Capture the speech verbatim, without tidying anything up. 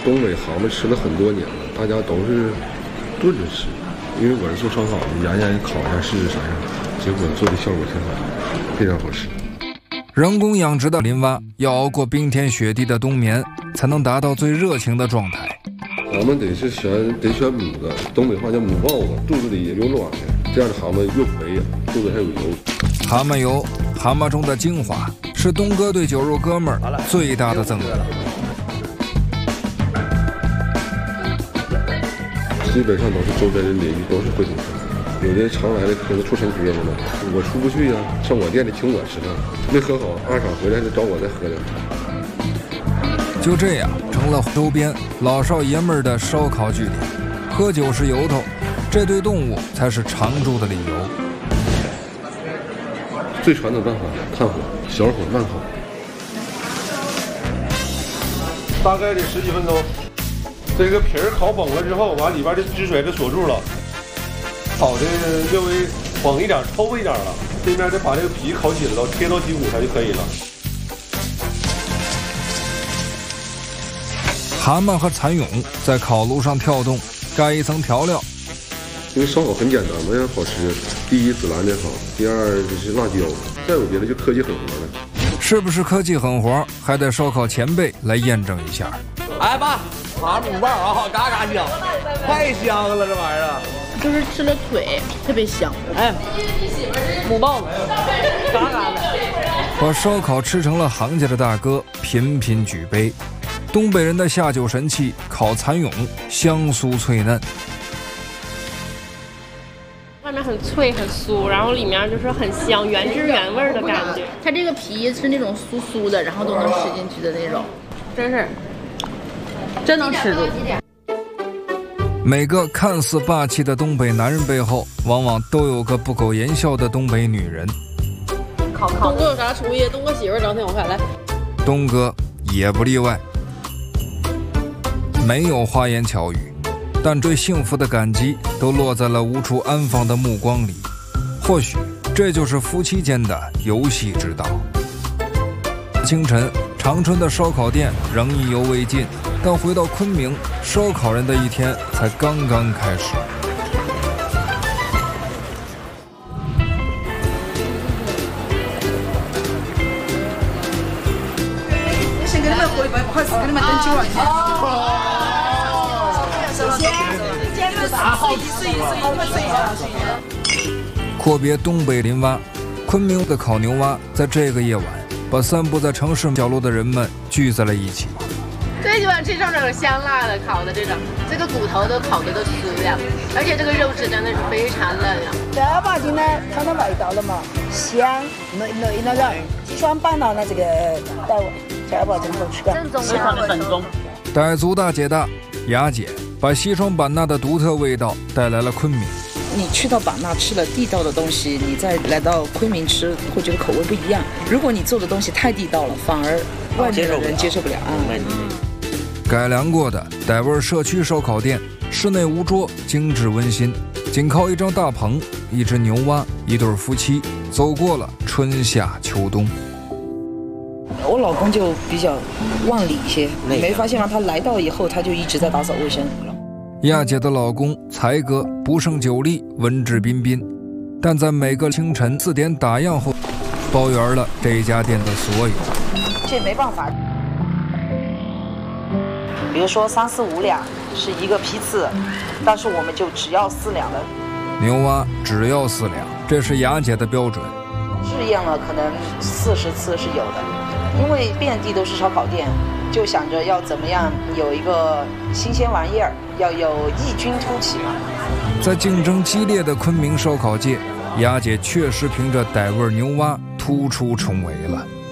东北蛤蟆吃了很多年了，大家都是炖着吃。因为我是做烧烤的，研研烤一下试试啥样，结果做的效果挺好，非常好吃。 人工养殖的林蛙要熬过冰天雪地的冬眠，才能达到最热情的状态。 蛤蟆得是选得选母的，东北话叫母豹子，肚子里有卵的，这样的蛤蟆又肥，肚子还有油。 蛤蟆油，蛤蟆中的精华，是东哥对酒肉哥们儿最大的赠礼。 基本上都是周边人邻居都是会请客，有的常来的客人出成哥们了，我出不去呀、啊，上我店里请我吃饭，没喝好，二场回来再找我再喝两场。 就这样成了周边老少爷们儿的烧烤据点，喝酒是由头，这对动物才是常住的理由。 最传统办法，炭火，小火慢烤，大概得十几分钟。这个皮儿烤崩了之后，完里边的汁水就锁住了，烤的略微崩一点、透一点了。这边再把这个皮烤紧了，贴到鸡骨上就可以了。 蛤蟆和蚕蛹在烤炉上跳动，盖一层调料。 因为烧烤很简单嘛，要好吃，第一紫蓝的好，第二就是辣椒，再有别的就科技狠活了。 是不是科技狠活，还得烧烤前辈来验证一下。 哎爸，蛤蟆母棒啊，嘎嘎香，太香了这玩意儿。 就是吃了腿特别香。 哎，母棒子，嘎嘎的。 把烧烤吃成了行家的大哥频频举杯。东北人的下酒神器烤蚕蛹，香酥脆嫩。 外面很脆很酥，然后里面就是很香，原汁原味的感觉。 它这个皮是那种酥酥的，然后都能吃进去的那种， 真是真能吃住。 每个看似霸气的东北男人背后，往往都有个不苟言笑的东北女人。 烤烤。东哥有啥厨艺？东哥媳妇长挺好看，来。 东哥也不例外，没有花言巧语，但对幸福的感激都落在了无处安放的目光里。或许这就是夫妻间的游戏之道。清晨，长春的烧烤店仍意犹未尽，但回到昆明，烧烤人的一天才刚刚开始。 先给你们喝一杯，不好意思，给你们等久了。首先，好意思意思，我们试一下。 阔别东北林蛙，昆明的烤牛蛙在这个夜晚把散布在城市角落的人们聚在了一起。 最喜欢吃这种香辣的烤的这种，这个骨头都烤的都酥呀，而且这个肉质真的是非常嫩呀。 正儿八经呢，它的味道了嘛，香嫩嫩那个，西双版纳的这个带味，正儿八经好吃的， 正宗非常的正宗。 傣族大姐大雅姐把西双版纳的独特味道带来了昆明。 你去到版纳吃了地道的东西，你再来到昆明吃，会觉得口味不一样。如果你做的东西太地道了，反而外面的人接受不了。 嗯、改良过的傣味社区烧烤店，室内无桌，精致温馨，仅靠一张大棚、一只牛蛙、一对夫妻，走过了春夏秋冬。 我老公就比较忘理一些，你没发现吗？他来到以后，他就一直在打扫卫生。 亚姐的老公才哥不胜酒力，文质彬彬，但在每个清晨四点打烊后，包圆了这家店的所有。 这没办法，比如说三四五两是一个批次，但是我们就只要四两的。 牛蛙只要四两，这是雅姐的标准。 试验了可能四十次是有的，因为遍地都是烧烤店。就想着要怎么样有一个新鲜玩意儿，要有异军突起嘛。 在竞争激烈的昆明烧烤界，雅姐确实凭着傣味牛蛙突出重围了。